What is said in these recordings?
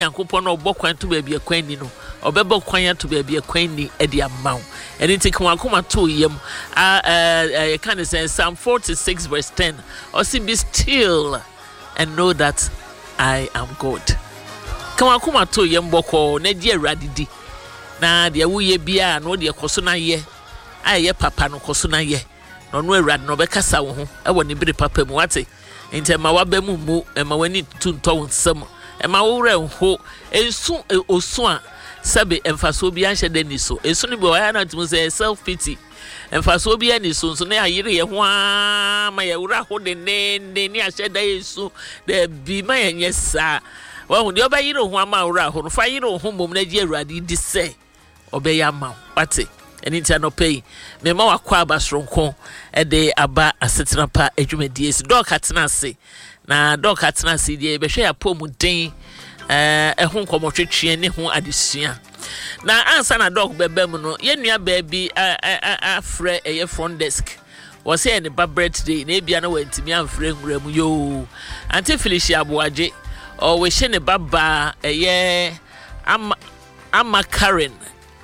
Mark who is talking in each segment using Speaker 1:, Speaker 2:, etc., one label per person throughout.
Speaker 1: Yankopon no bokwan to baabi akwan ni no obebo kwan to baabi akwan ni e de amaw eni tikwa akoma to yem you can say Psalm 46 verse 10 or say be still and know that I am God. Kama akoma to yem boko na di awradidi na de wuye bia no de koso na ye aye papa no koso na ye no no awrad no bekasa wo ho e wo ne bire papa mu wate enti ma wa ba mu ma wani tunto nsam Ema wure ho ensu osu a sabe emfaso bi anhye de ni so ensu ni bi o ya na timo say self pity emfaso bi ani so nso na ayire ye ho a ma ya wura ho de ne ni ahye da ensu de bi ma ya nyesa wa hu de obayire ho ama wura ho no fa yire ho mom na gi awrade di se obeya ma wate eni tia no pay me ma wakwa abasronko e de aba asetena pa adwumadie si dog atena se na dog atena se die be hwe apomu den ho nkomotwetwe ne ho adesua na ansa na dog bebem no ye nua baabi afre eye front desk wo say ne ba birthday na ebia na wantimi amfre nwuram yo anti Felicia Aboaje o we hye ne baba eye ama Karen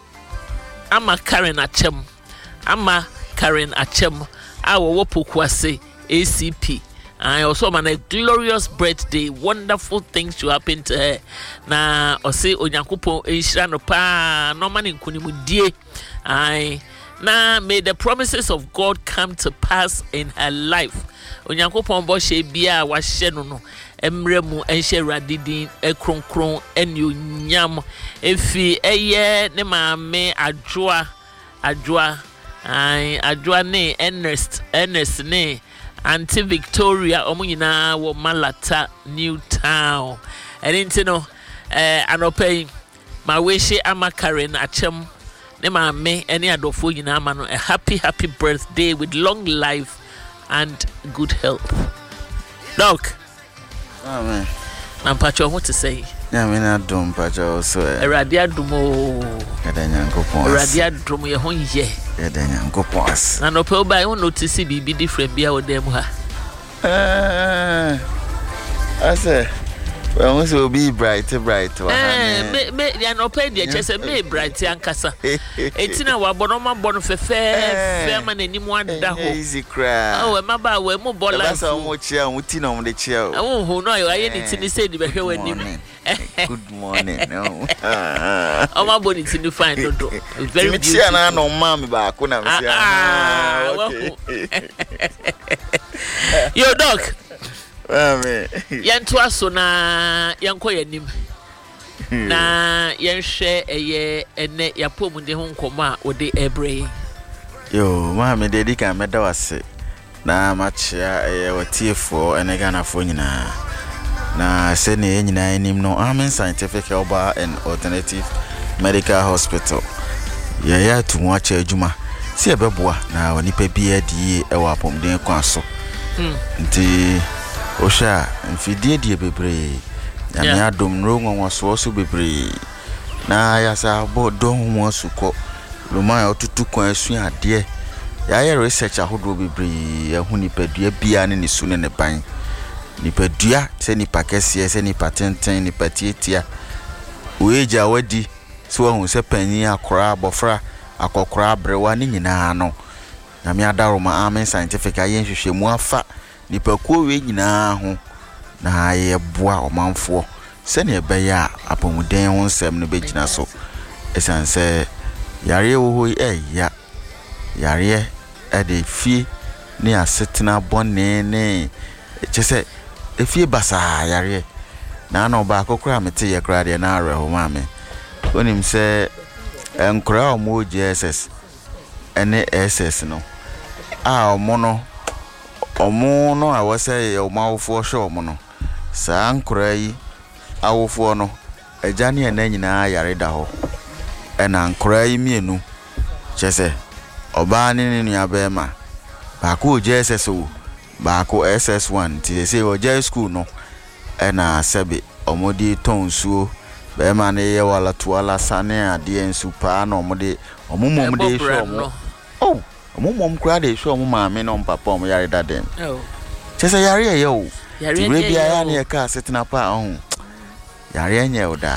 Speaker 1: Achem awo Pokuase ACP. I also man a glorious birthday, wonderful things to happen to her. Na ose onyankopon enhira no pa no man nkunimu die. Na may the promises of God come to pass in her life. Onyankopon bo hye bia wa hye no no emremu enhye radidin ekronkron enyonyam efi eye ne maame adwoa ne Ernest ne Auntie Victoria omunyina wo Malata New Town enti no anopai ma wehye ama Karen Achem ne maame ene adofo nyina ama no a happy birthday with long life and good health. Doc.
Speaker 2: Amen.
Speaker 1: Nampacho what to say?
Speaker 2: Yeah, me na dum pacho so.
Speaker 1: Eradia dumo.
Speaker 2: Eda Nyankopon.
Speaker 1: Eradia dum ye ho ye.
Speaker 2: Eda Nyankopon.
Speaker 1: Na no pe oba you notice bibi different bia wo dem ha.
Speaker 2: I say well, we will be bright.
Speaker 1: Me ya no pe de chese me bright ankasa. Etina wa bono fefe ma nani mu ada ho.
Speaker 2: Easy cry.
Speaker 1: Oh, ma ba we mu bola.
Speaker 2: Asa mo chia, mo ti na mo de chia.
Speaker 1: Oh, hu no aye ni tini say di be hwe wani.
Speaker 2: Good morning. No.
Speaker 1: Oh, my body to fine dodo. Very
Speaker 2: good. Chia na no ma me ba ko na me sia. Yo
Speaker 1: dog.
Speaker 2: Amen.
Speaker 1: Yanto aso na yanko yanim. Na yenhwe eye ene yapom de ho nkoma ode ebre.
Speaker 2: Yo, ma me de dika me da wase. Na ma chia eye watiefo ene ganafo nyina. Na se ne nyina anim no Amen Scientific Herbal and Alternative Medical Hospital. Ya tu mo acha adwuma. Se ebeboa na onipa bia die e wa apomden kwa so. Nti Osha mfidie die bebre nyame adom no nwanwaso so bebre na yasa bodo ho asuko loma ya otutu kwan asu ade ya ye research ahodo bebre ahu nipadua bia ne su ne ban nipadua se nipa kese se nipa tenten nipa tietia oeja wadi so ahu se panyi akora abofra akokora abrewa ne nyina no nyame adaroma Amen Scientific ayen hwehwemu afa nipa kowe nyina ho na ye boa omanfo se ne be ya apomuden ho nsem no begina so esanse yare wo ya yare e de fie ne asetena bone ne chese efie basa yare na no ba kokora mete ye kra de na areho mame onim se enkra omo GSS ene SS no omo no omo no awose omawofo hwe omo no saa nkora yi awofo no agane ena nyina yare da ho ena nkora yi mienu chese oba ne nua bema ba ko JSS o ba ko SS1 ti se o J school no ena sebe omodi tonsuo bema ne ye wala tuala sane ade ensu pa na omode omumom de hwe omo oh omumom kra de hwe omo maame no papa omo yare da dem oh chese yare ye o yare bia ya ne ka setena pa ho yare nyɛ wo da